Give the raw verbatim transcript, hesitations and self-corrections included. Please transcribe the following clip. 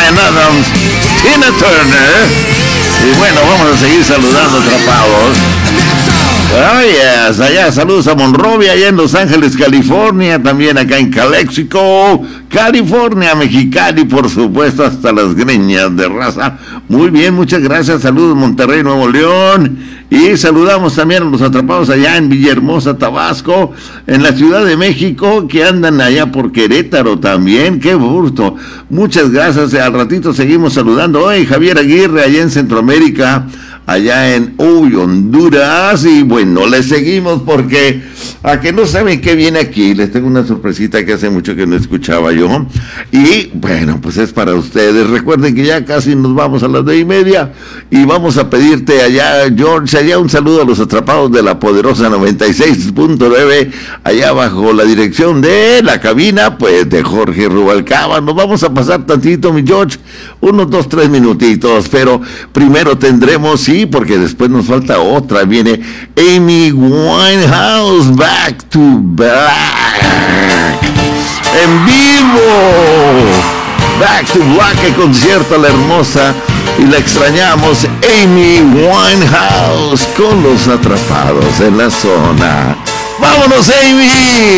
Bryan Adams, Tina Turner. Y bueno, vamos a seguir saludando atrapados. Oh yes, allá saludos a Monrovia, allá en Los Ángeles, California, también acá en Calexico, California, Mexicali, por supuesto, hasta las greñas de raza. Muy bien, muchas gracias, saludos Monterrey, Nuevo León. Y saludamos también a los atrapados allá en Villahermosa, Tabasco, en la Ciudad de México, que andan allá por Querétaro también. ¡Qué gusto! Muchas gracias. Al ratito seguimos saludando. Hoy Javier Aguirre, allá en Centroamérica, allá en Uy, Honduras. Y bueno, les seguimos porque a que no saben qué viene aquí. Les tengo una sorpresita que hace mucho que no escuchaba yo. Y bueno, pues es para ustedes. Recuerden que ya casi nos vamos a las nueve y media. Y vamos a pedirte allá, George, allá un saludo a los atrapados de la poderosa noventa y seis punto nueve, allá bajo la dirección de la cabina, pues de Jorge Rubalcaba. Nos vamos a pasar tantito, mi George, unos dos, tres minutitos, pero primero tendremos, sí, porque después nos falta otra, viene Amy Winehouse, Back to Black, en vivo, Back to Black, que concierta la hermosa y la extrañamos, Amy Winehouse, con los atrapados en la zona. ¡Vámonos, Amy!